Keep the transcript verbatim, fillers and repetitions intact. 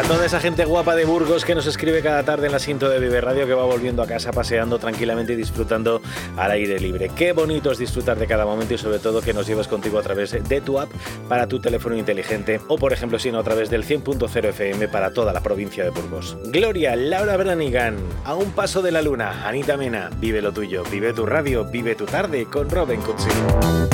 toda esa gente guapa de Burgos que nos escribe cada tarde en la cinta de Vive Radio, que va volviendo a casa paseando tranquilamente y disfrutando al aire libre. Qué bonito es disfrutar de cada momento y sobre todo que nos llevas contigo a través de tu app para tu teléfono inteligente o, por ejemplo, si no, a través del cien punto cero F M para toda la provincia de Burgos. Gloria, Laura Branigan, A un paso de la luna, Anita Mena, vive lo tuyo, vive tu radio, vive tu tarde con Robin Cutsi.